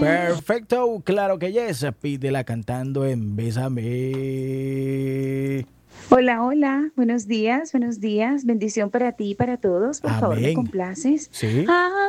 Perfecto, claro que yes. Pídela cantando en Bésame. Hola, hola, buenos días, bendición para ti y para todos. Por favor, ¿me Amén. complaces? Sí.